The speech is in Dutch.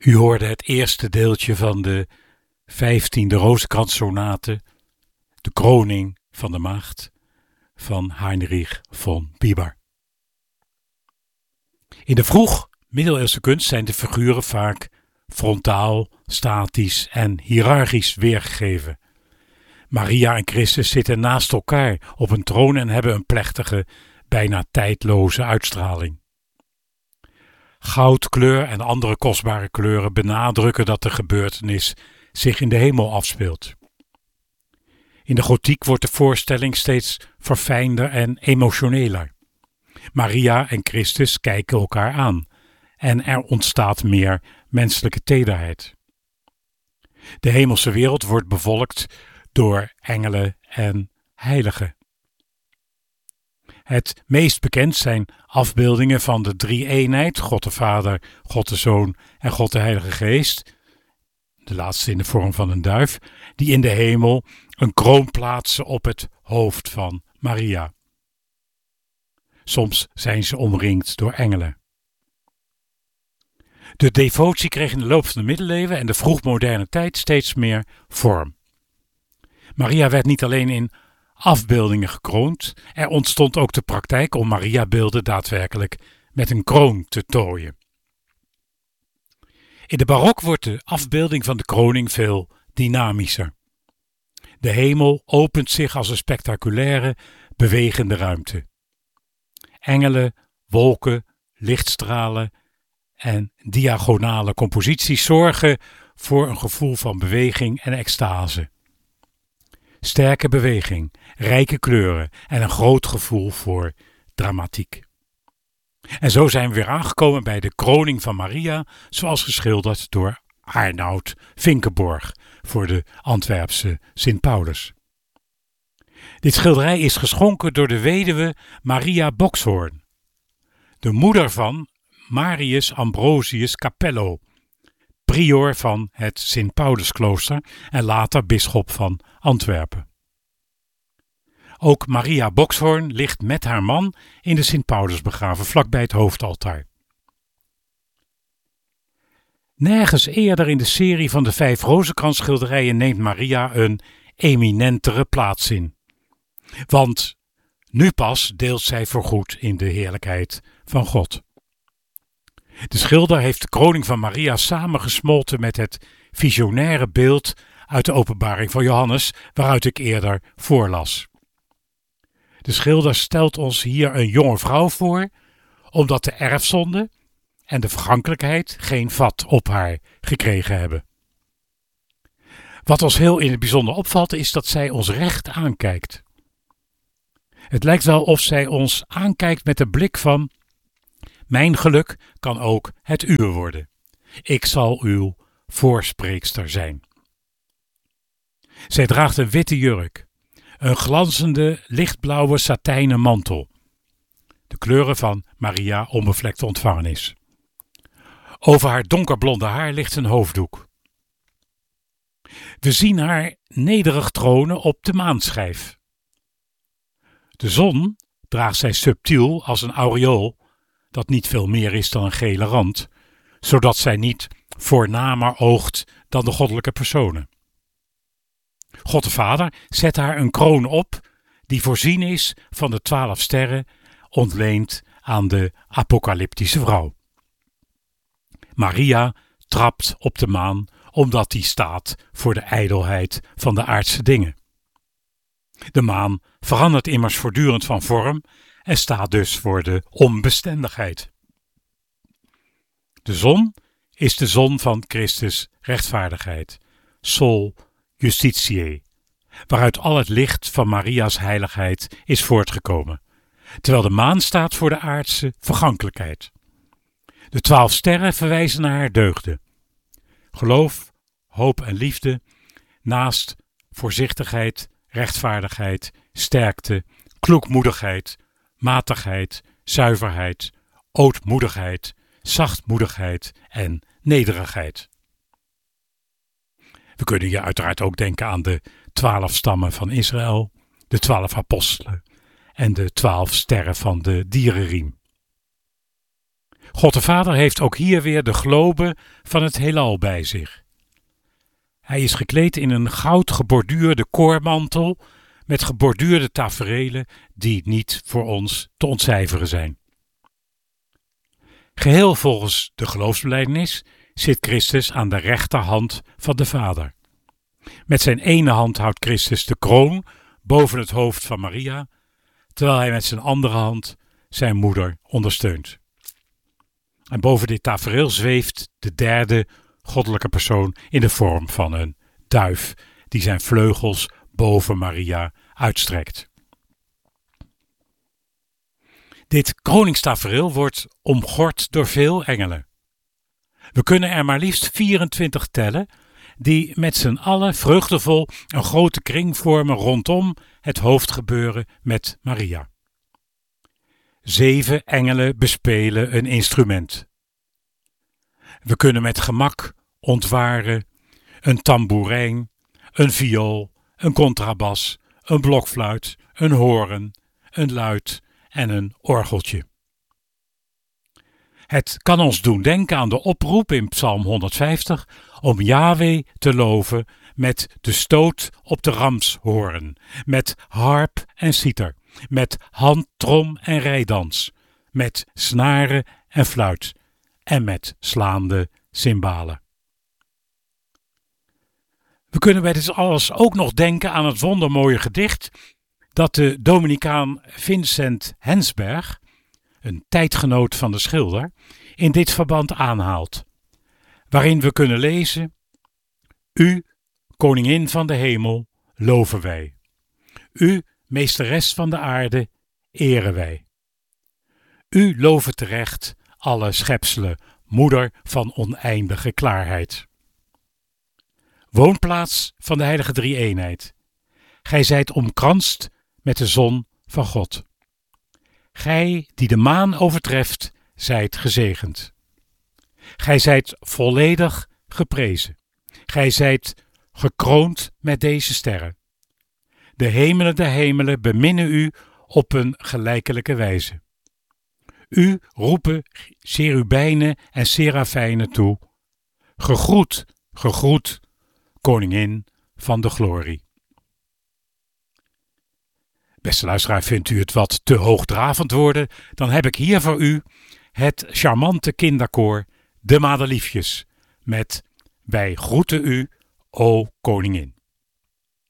U hoorde het eerste deeltje van de 15e Rozenkrantz-sonate, de kroning van de maagd, van Heinrich von Bieber. In de vroeg middeleeuwse kunst zijn de figuren vaak frontaal, statisch en hiërarchisch weergegeven. Maria en Christus zitten naast elkaar op een troon en hebben een plechtige, bijna tijdloze uitstraling. Goudkleur en andere kostbare kleuren benadrukken dat de gebeurtenis zich in de hemel afspeelt. In de gotiek wordt de voorstelling steeds verfijnder en emotioneler. Maria en Christus kijken elkaar aan en er ontstaat meer menselijke tederheid. De hemelse wereld wordt bevolkt door engelen en heiligen. Het meest bekend zijn afbeeldingen van de drie-eenheid, God de Vader, God de Zoon en God de Heilige Geest, de laatste in de vorm van een duif, die in de hemel een kroon plaatsen op het hoofd van Maria. Soms zijn ze omringd door engelen. De devotie kreeg in de loop van de middeleeuwen en de vroegmoderne tijd steeds meer vorm. Maria werd niet alleen in afbeeldingen gekroond, er ontstond ook de praktijk om Mariabeelden daadwerkelijk met een kroon te tooien. In de barok wordt de afbeelding van de kroning veel dynamischer. De hemel opent zich als een spectaculaire, bewegende ruimte. Engelen, wolken, lichtstralen en diagonale composities zorgen voor een gevoel van beweging en extase. Sterke beweging, rijke kleuren en een groot gevoel voor dramatiek. En zo zijn we weer aangekomen bij de kroning van Maria, zoals geschilderd door Arnoud Vinkenborg voor de Antwerpse Sint Paulus. Dit schilderij is geschonken door de weduwe Maria Boxhoorn, de moeder van Marius Ambrosius Capello, prior van het Sint Paulusklooster en later bisschop van Antwerpen. Ook Maria Boxhoorn ligt met haar man in de Sint Paulus begraven, vlakbij het hoofdaltaar. Nergens eerder in de serie van de 5 Rozenkrantz-schilderijen neemt Maria een eminentere plaats in. Want nu pas deelt zij voorgoed in de heerlijkheid van God. De schilder heeft de kroning van Maria samengesmolten met het visionaire beeld uit de Openbaring van Johannes, waaruit ik eerder voorlas. De schilder stelt ons hier een jonge vrouw voor, omdat de erfzonde en de vergankelijkheid geen vat op haar gekregen hebben. Wat ons heel in het bijzonder opvalt is dat zij ons recht aankijkt. Het lijkt wel of zij ons aankijkt met de blik van: mijn geluk kan ook het uwe worden. Ik zal uw voorspreekster zijn. Zij draagt een witte jurk, een glanzende lichtblauwe satijnen mantel, de kleuren van Maria onbevlekte ontvangenis. Over haar donkerblonde haar ligt een hoofddoek. We zien haar nederig tronen op de maanschijf. De zon draagt zij subtiel als een aureool, dat niet veel meer is dan een gele rand, zodat zij niet voornamer oogt dan de goddelijke personen. God de Vader zet haar een kroon op die voorzien is van de 12 sterren, ontleend aan de apocalyptische vrouw. Maria trapt op de maan omdat die staat voor de ijdelheid van de aardse dingen. De maan verandert immers voortdurend van vorm en staat dus voor de onbestendigheid. De zon is de zon van Christus rechtvaardigheid, sol justitiae, waaruit al het licht van Maria's heiligheid is voortgekomen, terwijl de maan staat voor de aardse vergankelijkheid. De 12 sterren verwijzen naar haar deugden: geloof, hoop en liefde, naast voorzichtigheid, rechtvaardigheid, sterkte, kloekmoedigheid, matigheid, zuiverheid, ootmoedigheid, zachtmoedigheid en nederigheid. We kunnen hier uiteraard ook denken aan de 12 stammen van Israël, de 12 apostelen en de 12 sterren van de dierenriem. God de Vader heeft ook hier weer de globe van het heelal bij zich. Hij is gekleed in een goud geborduurde koormantel met geborduurde taferelen die niet voor ons te ontcijferen zijn. Geheel volgens de geloofsbelijdenis zit Christus aan de rechterhand van de Vader. Met zijn ene hand houdt Christus de kroon boven het hoofd van Maria, terwijl hij met zijn andere hand zijn moeder ondersteunt. En boven dit tafereel zweeft de derde goddelijke persoon in de vorm van een duif die zijn vleugels boven Maria uitstrekt. Dit koningstafereel wordt omgord door veel engelen. We kunnen er maar liefst 24 tellen die met z'n allen vreugdevol een grote kring vormen rondom het hoofdgebeuren met Maria. 7 engelen bespelen een instrument. We kunnen met gemak ontwaren een tamboerijn, een viool, een contrabas, een blokfluit, een hoorn, een luit en een orgeltje. Het kan ons doen denken aan de oproep in Psalm 150 om Yahweh te loven met de stoot op de ramshoorn, met harp en citer, met handtrom en rijdans, met snaren en fluit en met slaande cymbalen. We kunnen bij dit alles ook nog denken aan het wondermooie gedicht dat de Dominicaan Vincent Hensberg, een tijdgenoot van de schilder, in dit verband aanhaalt, waarin we kunnen lezen: U, koningin van de hemel, loven wij. U, meesteres van de aarde, eren wij. U loven terecht alle schepselen, moeder van oneindige klaarheid. Woonplaats van de heilige drie-eenheid. Gij zijt omkranst met de zon van God. Gij die de maan overtreft, zijt gezegend. Gij zijt volledig geprezen. Gij zijt gekroond met deze sterren. De hemelen beminnen u op een gelijkelijke wijze. U roepen cherubijnen en serafijnen toe. Gegroet, gegroet, koningin van de glorie. Beste luisteraar, vindt u het wat te hoogdravend worden? Dan heb ik hier voor u het charmante kinderkoor De Madeliefjes met Wij groeten u, o koningin.